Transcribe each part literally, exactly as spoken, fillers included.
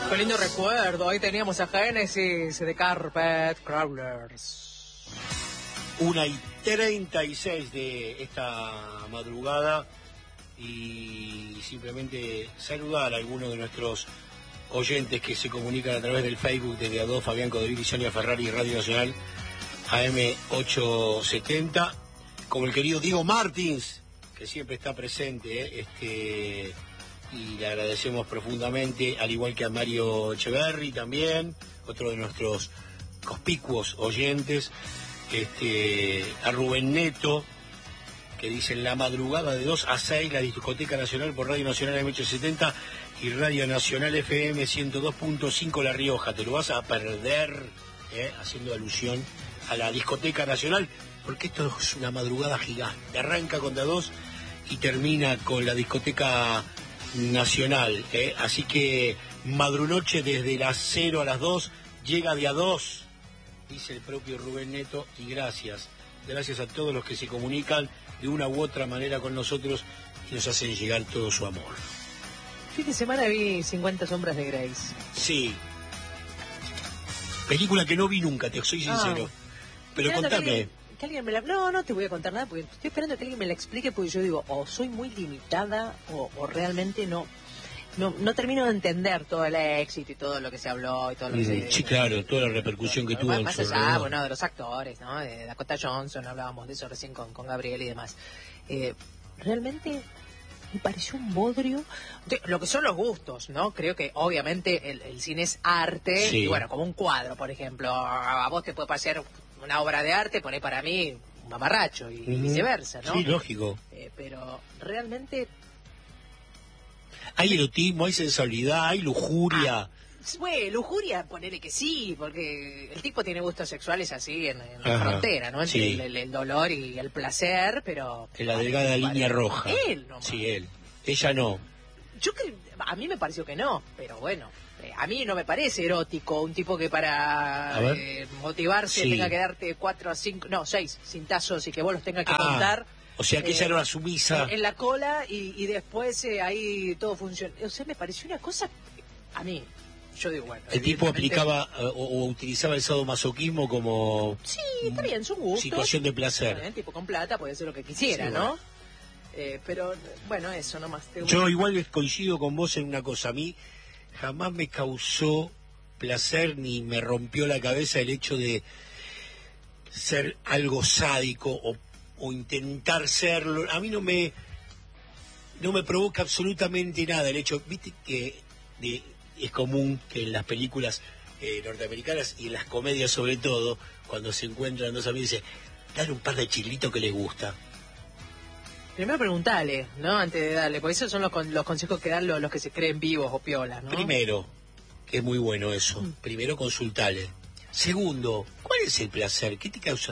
Qué lindo recuerdo. Ahí teníamos a Genesis de Carpet Crawlers. Una y treinta y seis de esta madrugada. Y simplemente saludar a algunos de nuestros oyentes que se comunican a través del Facebook de Deado, Fabián Codevil y Sonia Ferrari, Radio Nacional A M ochocientos setenta, como el querido Diego Martins, que siempre está presente, ¿eh? este y le agradecemos profundamente, al igual que a Mario Echeverri también, otro de nuestros conspicuos oyentes, este a Rubén Neto, que dice: en la madrugada de dos a seis, la Discoteca Nacional por Radio Nacional A M ochocientos setenta y Radio Nacional F M ciento dos punto cinco La Rioja. Te lo vas a perder, ¿eh? haciendo alusión a la Discoteca Nacional, porque esto es una madrugada gigante. Arranca con D A dos y termina con la Discoteca Nacional, ¿eh? Así que madrunoche desde las cero a las dos, llega D A dos, dice el propio Rubén Neto, y gracias. Gracias a todos los que se comunican de una u otra manera con nosotros y nos hacen llegar todo su amor. Fin de semana vi cincuenta sombras de Grey. Sí. Película que no vi nunca, te soy sincero. Ah, Pero contame. Que alguien, que alguien me la... No, no te voy a contar nada, porque estoy esperando que alguien me la explique, porque yo digo, o soy muy limitada, o, o realmente no... No, no termino de entender todo el éxito y todo lo que se habló y todo lo que mm, se... Sí, claro, toda la repercusión que tuvo en más su allá, alrededor. bueno, de los actores, ¿no? De Dakota Johnson, hablábamos de eso recién con, con Gabriel y demás. Eh, realmente me pareció un bodrio de lo que son los gustos, ¿no? Creo que obviamente el, el cine es arte, sí. Y bueno, como un cuadro, por ejemplo, a vos te puede parecer una obra de arte, poné para mí un mamarracho y mm, viceversa, ¿no? Sí, lógico. Eh, pero realmente... Hay erotismo, hay sensualidad, hay lujuria. Ah, bueno, lujuria, ponele que sí, porque el tipo tiene gustos sexuales así en, en la frontera, ¿no? Entre sí. el, el, el dolor y el placer, pero... En la delgada línea roja. Él no. Sí, él. Ella no. Yo creo, a mí me pareció que no, pero bueno, eh, a mí no me parece erótico un tipo que para eh, motivarse sí. tenga que darte cuatro a cinco, no, seis cintazos y que vos los tengas que ah. contar. O sea, que eh, ella era una sumisa. En la cola y, y después eh, ahí todo funciona. O sea, me pareció una cosa... A mí, yo digo, bueno... El tipo aplicaba uh, o, o utilizaba el sadomasoquismo como... Sí, está bien, son gustos. Situación de placer. El tipo con plata puede hacer lo que quisiera, sí, ¿no? Bueno. Eh, pero, bueno, eso nomás. Te... Yo igual coincido con vos en una cosa. A mí jamás me causó placer ni me rompió la cabeza el hecho de ser algo sádico o o intentar serlo. A mí no me no me provoca absolutamente nada el hecho, viste que de, es común que en las películas eh, norteamericanas y en las comedias sobre todo, cuando se encuentran dos amigos, dicen, dale un par de chilitos que les gusta. Primero preguntale, ¿no? Antes de darle, porque esos son los, los consejos que dan los, los que se creen vivos o piolas, ¿no? Primero, que es muy bueno eso, mm. primero consultale. Segundo, ¿cuál es el placer? ¿Qué te causa?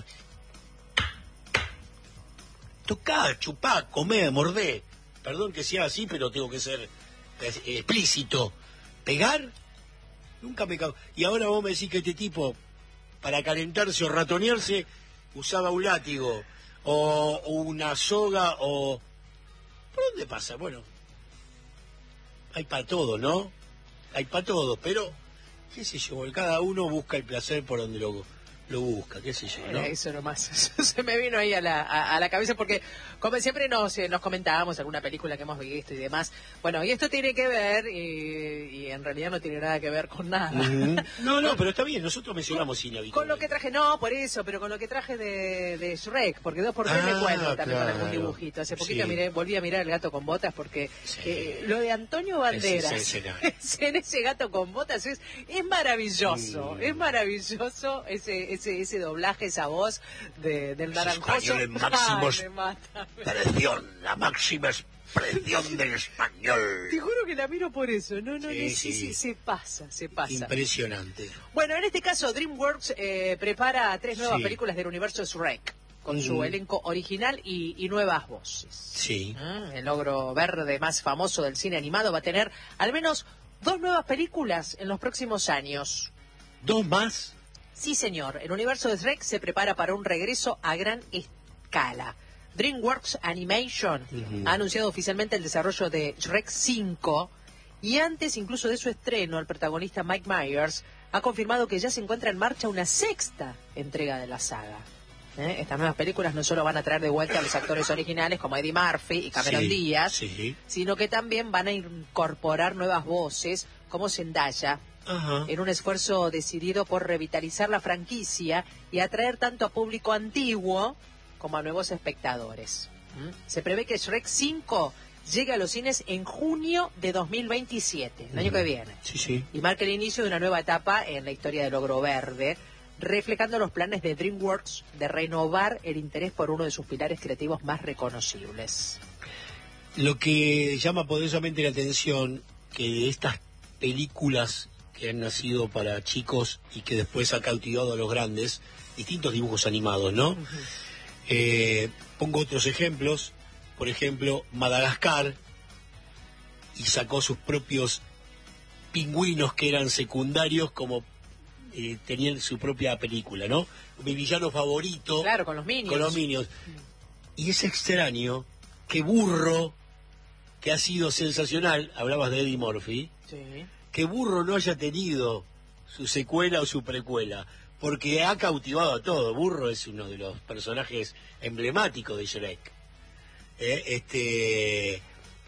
Tocá, chupá, comé, mordé. Perdón que sea así, pero tengo que ser explícito. ¿Pegar? Nunca me cago. Y ahora vos me decís que este tipo, para calentarse o ratonearse, usaba un látigo, o una soga, o... ¿Por dónde pasa? Bueno, hay para todo, ¿no? Hay para todo, pero, qué sé yo, cada uno busca el placer por donde lo... lo busca, qué sé yo, ¿no? Eso nomás, eso se me vino ahí a la, a, a la cabeza porque como siempre nos, eh, nos comentábamos alguna película que hemos visto y demás. Bueno, y esto tiene que ver, y, y en realidad no tiene nada que ver con nada. Uh-huh. No, no, pero está bien, nosotros mencionamos cine habitualmente. Con lo que traje, no, por eso, pero con lo que traje de, de Shrek, porque dos por tres ah, me cuento también claro. con algún dibujito. Hace poquito sí. miré, volví a mirar El gato con botas porque sí. eh, lo de Antonio Banderas ese, ese, en ese gato con botas es, es maravilloso, mm. es maravilloso ese, ese, ese doblaje, esa voz de, del naranjoso. El máximo expresión, la máxima expresión del español. Te juro que la miro por eso, no, no, sí, no, sí, sí, se pasa, se pasa. Impresionante. Bueno, en este caso DreamWorks eh, prepara tres nuevas sí. películas del universo Shrek, con mm. su elenco original y, y nuevas voces. Sí. ¿Mm? El ogro verde más famoso del cine animado va a tener al menos dos nuevas películas en los próximos años. ¿Dos más? Sí, señor. El universo de Shrek se prepara para un regreso a gran escala. DreamWorks Animation uh-huh. ha anunciado oficialmente el desarrollo de Shrek cinco Y antes incluso de su estreno, el protagonista Mike Myers ha confirmado que ya se encuentra en marcha una sexta entrega de la saga. ¿Eh? Estas nuevas películas no solo van a traer de vuelta a los actores originales como Eddie Murphy y Cameron sí, Díaz, sí. sino que también van a incorporar nuevas voces como Zendaya, Ajá. en un esfuerzo decidido por revitalizar la franquicia y atraer tanto a público antiguo como a nuevos espectadores. ¿Mm? Se prevé que Shrek cinco llegue a los cines en junio de dos mil veintisiete, el año que viene. Sí, sí. Y marca el inicio de una nueva etapa en la historia del Ogro Verde, reflejando los planes de DreamWorks de renovar el interés por uno de sus pilares creativos más reconocibles. Lo que llama poderosamente la atención, que de estas películas que han nacido para chicos y que después ha cautivado a los grandes, distintos dibujos animados, ¿no? Uh-huh. Eh, pongo otros ejemplos, por ejemplo, Madagascar, y sacó sus propios pingüinos que eran secundarios como eh, tenían su propia película, ¿no? Mi villano favorito. Claro, con los Minions. Con los Minions. Y es extraño que Burro, que ha sido sensacional, hablabas de Eddie Murphy, sí. que Burro no haya tenido su secuela o su precuela, porque ha cautivado a todo. Burro es uno de los personajes emblemáticos de Shrek. Eh, este...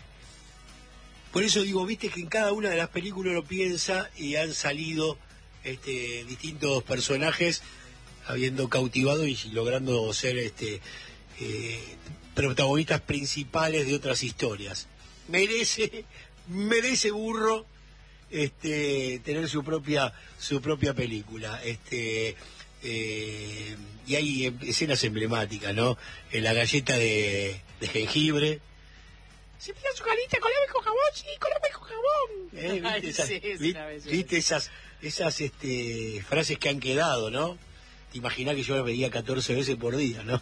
Por eso digo, viste que en cada una de las películas uno piensa y han salido este, distintos personajes habiendo cautivado y logrando ser este, eh, protagonistas principales de otras historias. Merece, merece Burro este, tener su propia su propia película. Este, eh, y hay escenas emblemáticas, ¿no? En la galleta de, de jengibre. Se pide su carita, colame con jabón, sí, colame con jabón. ¿Eh? ¿Viste, Ay, esas, sí, vi, sí, ¿viste esas, esas este, frases que han quedado, ¿no? Te imaginás que yo la veía catorce veces por día, ¿no?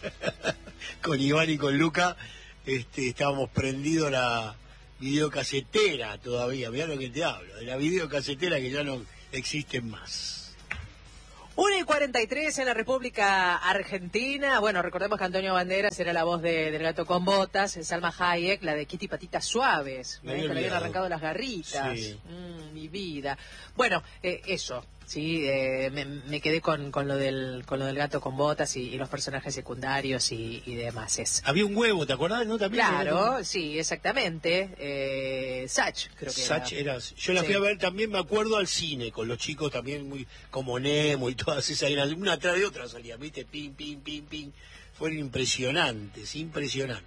Con Iván y con Luca este, estábamos prendidos a la videocasetera todavía. Mirá lo que te hablo, de la videocasetera que ya no existen más. una y cuarenta y tres en la República Argentina. Bueno, recordemos que Antonio Banderas era la voz de, del Gato con Botas, Salma Hayek, la de Kitty Patitas Suaves, ¿eh? Que le habían arrancado las garritas. Sí. Mm, mi vida. Bueno, eh, eso, sí, eh, me, me quedé con, con lo del con lo del Gato con Botas y, y los personajes secundarios y, y demás. Es. Había un huevo, ¿te acordás? ¿No? También Claro, era... sí, exactamente. Eh, Sach, creo que Sach era. era. Yo la fui sí. a ver también, me acuerdo, al cine, con los chicos también, muy como Nemo y todas esas, eran una atrás de otra salía, ¿viste? Ping, ping, ping, ping. Fueron impresionantes, impresionantes.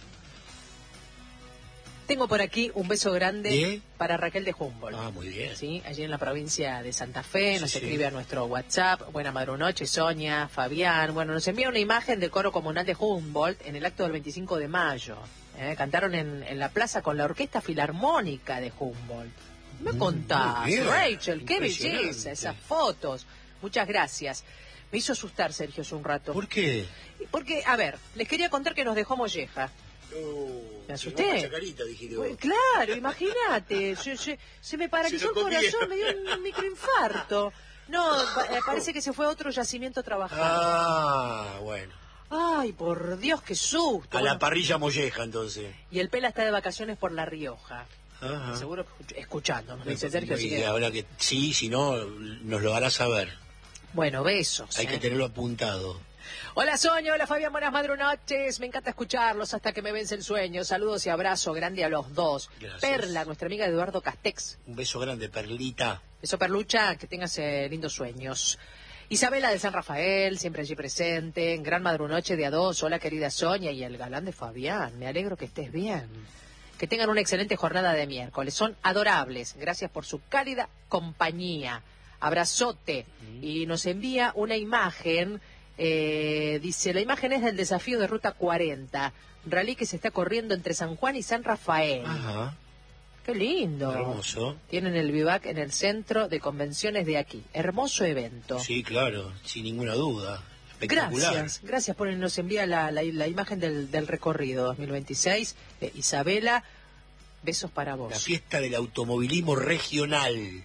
Tengo por aquí un beso grande ¿Bien? Para Raquel de Humboldt. Ah, muy bien. ¿Sí? Allí en la provincia de Santa Fe, nos sí, escribe sí. a nuestro WhatsApp. Buena madrunoche, Sonia, Fabián. Bueno, nos envía una imagen del coro comunal de Humboldt en el acto del veinticinco de mayo. ¿Eh? Cantaron en, en la plaza con la Orquesta Filarmónica de Humboldt. Me contás, mm, Rachel, qué belleza, esas fotos. Muchas gracias. Me hizo asustar, Sergio, hace un rato. ¿Por qué? Porque, a ver, les quería contar que nos dejó Molleja. Oh, me asusté. Carita, dijiste, pues, claro, imagínate. se, se, se me paralizó el corazón, me dio un microinfarto. No, eh, parece que se fue a otro yacimiento a trabajar. Ah, bueno. Ay, por Dios, qué susto. A bueno, la parrilla Molleja, entonces. Y el Pela está de vacaciones por La Rioja. Ajá. Seguro escuchando, nos dice Sergio. Y que... ahora que sí, si no, nos lo hará saber. Bueno, besos. Hay ¿eh? que tenerlo apuntado. Hola Soño, hola Fabián, buenas madrunoches. Me encanta escucharlos hasta que me vence el sueño. Saludos y abrazo grande a los dos. Gracias. Perla, nuestra amiga Eduardo Castex. Un beso grande, Perlita. Beso Perlucha, que tengas eh, lindos sueños. Isabela de San Rafael, siempre allí presente. En gran madrunoche de a dos. Hola querida Sonia y el galán de Fabián. Me alegro que estés bien. Que tengan una excelente jornada de miércoles. Son adorables. Gracias por su cálida compañía. Abrazote. Mm. Y nos envía una imagen. Eh, dice, la imagen es del desafío de Ruta cuarenta. Rally que se está corriendo entre San Juan y San Rafael. Ajá. Qué lindo. Hermoso. Tienen el vivac en el centro de convenciones de aquí. Hermoso evento. Sí, claro, sin ninguna duda. Espectacular. Gracias, gracias por nos envía la, la, la imagen del, del recorrido dos mil veintiséis. Eh, Isabela, besos para vos. La fiesta del automovilismo regional.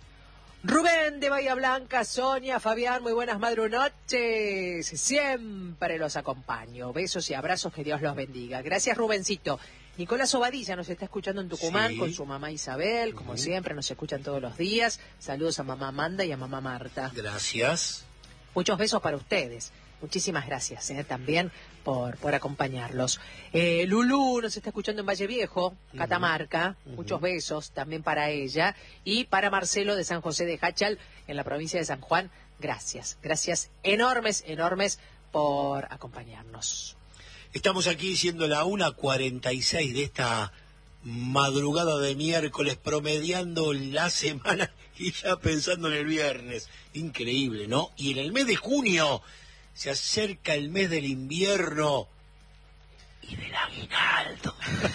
Rubén de Bahía Blanca, Sonia, Fabián, muy buenas madrunoches. Siempre los acompaño. Besos y abrazos, que Dios los bendiga. Gracias, Rubencito. Nicolás Obadilla nos está escuchando en Tucumán Sí. con su mamá Isabel, como Uh-huh. siempre, nos escuchan todos los días. Saludos a mamá Amanda y a mamá Marta. Gracias. Muchos besos para ustedes. Muchísimas gracias eh, también por, por acompañarlos. Eh, Lulú nos está escuchando en Valle Viejo, Catamarca. Uh-huh. Muchos besos también para ella. Y para Marcelo de San José de Hachal, en la provincia de San Juan. Gracias. Gracias enormes, enormes por acompañarnos. Estamos aquí siendo la una cuarenta y seis de esta madrugada de miércoles, promediando la semana y ya pensando en el viernes. Increíble, ¿no? Y en el mes de junio se acerca el mes del invierno y del aguinaldo.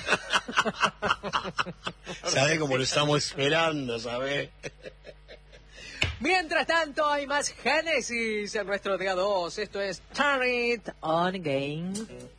¿Sabe cómo lo estamos esperando, sabe? Mientras tanto, hay más Génesis en nuestro día dos. Esto es Turn It On Again.